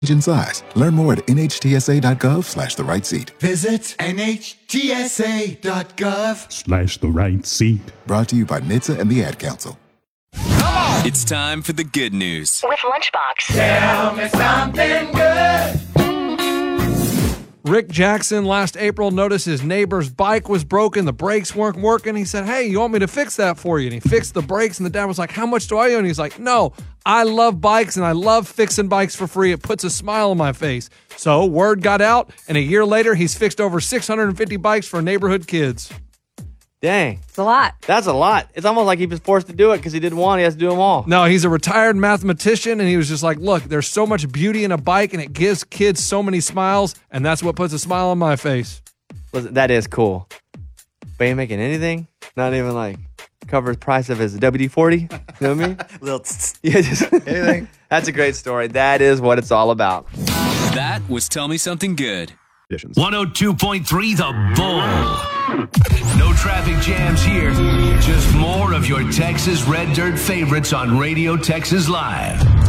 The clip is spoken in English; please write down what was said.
in size. Learn more at nhtsa.gov/the right seat. Visit nhtsa.gov/the right seat. Brought to you by NHTSA and the Ad Council. It's time for the good news with Lunchbox. Tell me something good. Rick Jackson last April noticed his neighbor's bike was broken. The brakes weren't working. He said, "Hey, you want me to fix that for you?" And he fixed the brakes, and the dad was like, "How much do I owe?" And he's like, "No, I love bikes, and I love fixing bikes for free. It puts a smile on my face." So word got out, and a year later, he's fixed over 650 bikes for neighborhood kids. Dang. It's a lot. That's a lot. It's almost like he was forced to do it because he didn't want. He has to do them all. No, he's a retired mathematician, and he was just like, look, there's so much beauty in a bike, and it gives kids so many smiles, and that's what puts a smile on my face. Listen, that is cool. But ain't making anything? Not even like cover the price of his WD-40? You know what I mean? Yeah, just anything. That's a great story. That is what it's all about. That was Tell Me Something Good. 102.3 The Bull. No traffic jams here. Just more of your Texas Red Dirt favorites on Radio Texas Live.